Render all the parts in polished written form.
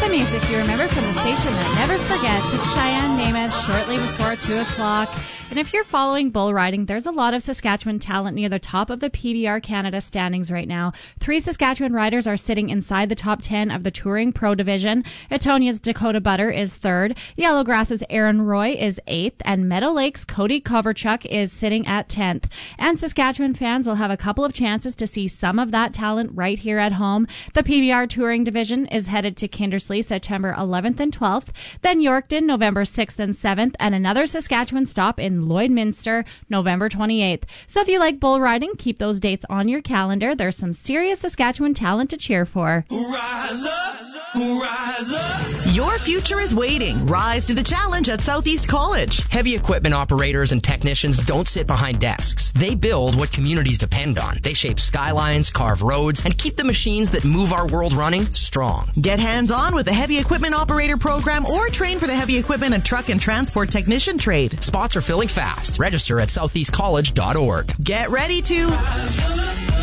The music you remember from the station that never forgets. It's Cheyenne Nemeth shortly before 2 o'clock. And if you're following bull riding, there's a lot of Saskatchewan talent near the top of the PBR Canada standings right now. 3 Saskatchewan riders are sitting inside the top 10 of the Touring Pro Division. Etonia's Dakota Butter is 3rd. Yellowgrass's Aaron Roy is 8th. And Meadow Lake's Cody Kovarchuk is sitting at 10th. And Saskatchewan fans will have a couple of chances to see some of that talent right here at home. The PBR Touring Division is headed to Kindersley September 11th and 12th. Then Yorkton November 6th and 7th. And another Saskatchewan stop in Lloydminster, November 28th. So if you like bull riding, keep those dates on your calendar. There's some serious Saskatchewan talent to cheer for. Rise up, rise up. Your future is waiting. Rise to the challenge at Southeast College. Heavy equipment operators and technicians don't sit behind desks. They build what communities depend on. They shape skylines, carve roads, and keep the machines that move our world running strong. Get hands-on with the Heavy Equipment Operator Program or train for the Heavy Equipment and Truck and Transport Technician trade. Spots are filling fast. Register at southeastcollege.org. Get ready to...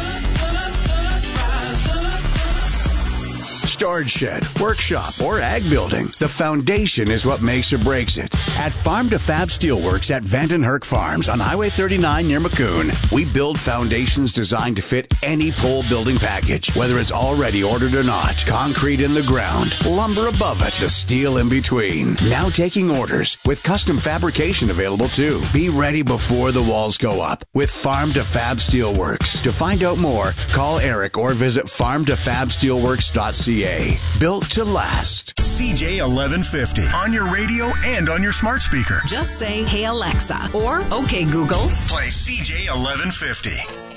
Storage shed, workshop, or ag building. The foundation is what makes or breaks it. At Farm to Fab Steelworks at Vandenherk Farms on Highway 39 near Maccoon, we build foundations designed to fit any pole building package, whether it's already ordered or not. Concrete in the ground, lumber above it, the steel in between. Now taking orders with custom fabrication available too. Be ready before the walls go up with Farm to Fab Steelworks. To find out more, call Eric or visit farmtofabsteelworks.ca. Built to last. CJ 1150 on your radio and on your smart speaker. Just say, "Hey Alexa," or "Okay Google." Play CJ 1150.